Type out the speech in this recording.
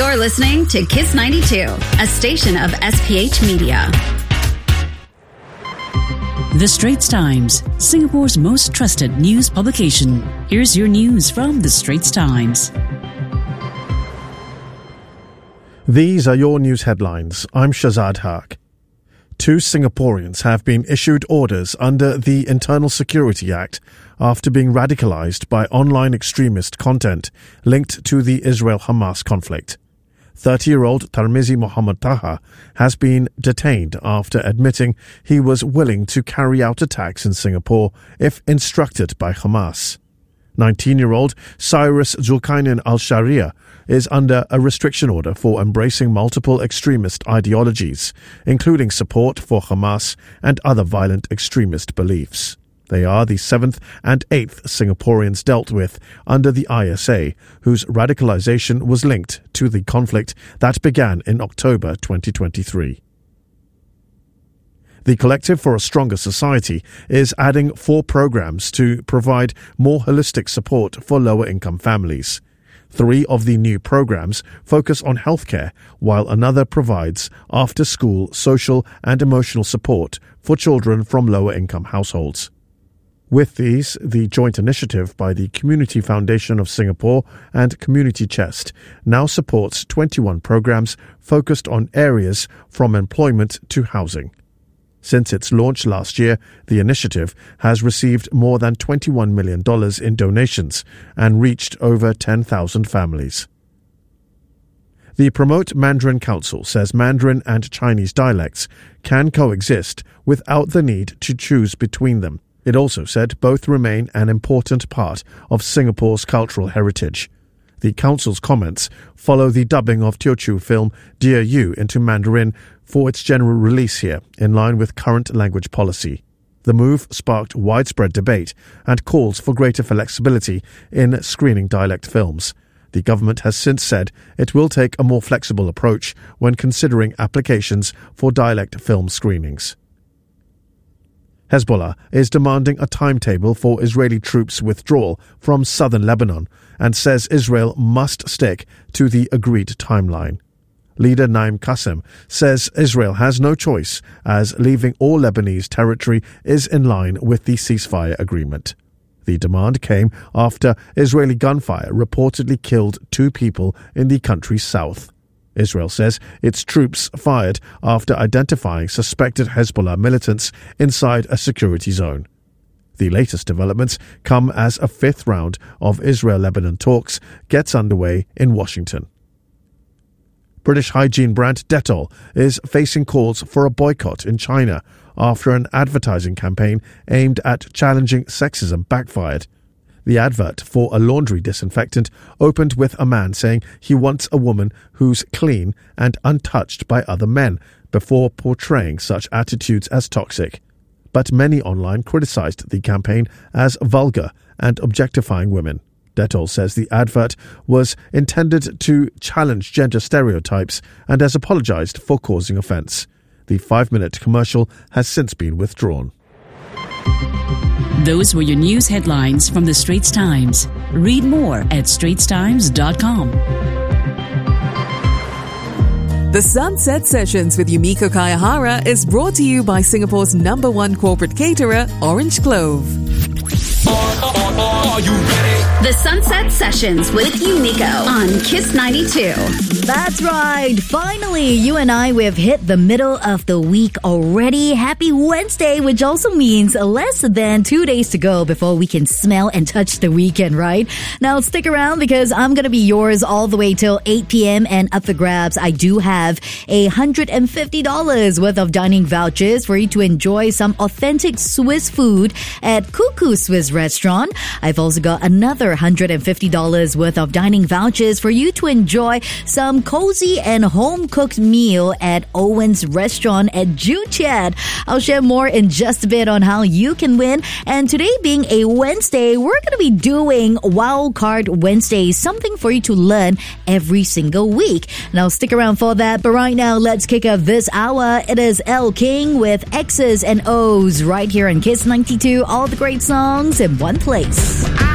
You're listening to Kiss 92, a station of SPH Media. The Straits Times, Singapore's most trusted news publication. Here's your news from The Straits Times. These are your news headlines. I'm Shazad Haq. 2 Singaporeans have been issued orders under the Internal Security Act after being radicalized by online extremist content linked to the Israel-Hamas conflict. 30-year-old Tarmizi Muhammad Taha has been detained after admitting he was willing to carry out attacks in Singapore if instructed by Hamas. 19-year-old Cyrus Zulkarnain Al-Sharia is under a restriction order for embracing multiple extremist ideologies, including support for Hamas and other violent extremist beliefs. They are the 7th and 8th Singaporeans dealt with under the ISA, whose radicalization was linked to the conflict that began in October 2023. The Collective for a Stronger Society is adding 4 programs to provide more holistic support for lower-income families. 3 of the new programs focus on healthcare, while another provides after-school social and emotional support for children from lower-income households. With these, the joint initiative by the Community Foundation of Singapore and Community Chest now supports 21 programs focused on areas from employment to housing. Since its launch last year, the initiative has received more than $21 million in donations and reached over 10,000 families. The Promote Mandarin Council says Mandarin and Chinese dialects can coexist without the need to choose between them. It also said both remain an important part of Singapore's cultural heritage. The Council's comments follow the dubbing of Teochew film Dear You into Mandarin for its general release here, in line with current language policy. The move sparked widespread debate and calls for greater flexibility in screening dialect films. The government has since said it will take a more flexible approach when considering applications for dialect film screenings. Hezbollah is demanding a timetable for Israeli troops' withdrawal from southern Lebanon and says Israel must stick to the agreed timeline. Leader Naim Qassem says Israel has no choice as leaving all Lebanese territory is in line with the ceasefire agreement. The demand came after Israeli gunfire reportedly killed 2 people in the country's south. Israel says its troops fired after identifying suspected Hezbollah militants inside a security zone. The latest developments come as a 5th round of Israel-Lebanon talks gets underway in Washington. British hygiene brand Dettol is facing calls for a boycott in China after an advertising campaign aimed at challenging sexism backfired. The advert for a laundry disinfectant opened with a man saying he wants a woman who's clean and untouched by other men before portraying such attitudes as toxic. But many online criticized the campaign as vulgar and objectifying women. Dettol says the advert was intended to challenge gender stereotypes and has apologized for causing offense. The 5-minute commercial has since been withdrawn. Those were your news headlines from The Straits Times. Read more at straitstimes.com. The Sunset Sessions with Yumiko Kayahara is brought to you by Singapore's #1 corporate caterer, Orange Clove. Are you ready? The Sunset Sessions with Yumiko on Kiss 92. That's right. Finally, you and I, we've hit the middle of the week already. Happy Wednesday, which also means less than 2 days to go before we can smell and touch the weekend, right? Now, stick around because I'm going to be yours all the way till 8 p.m. and up for grabs. I do have $150 worth of dining vouchers for you to enjoy some authentic Swiss food at Cuckoo Swiss Restaurant. I've also got another $150 worth of dining vouchers for you to enjoy some cozy and home-cooked meal at Owen's Restaurant at Joo Chiat. I'll share more in just a bit on how you can win. And today being a Wednesday, we're going to be doing Wildcard Wednesdays, something for you to learn every single week. Now stick around for that, but right now let's kick off this hour. It is Elle King with X's and O's right here on Kiss 92. All the great songs in one place.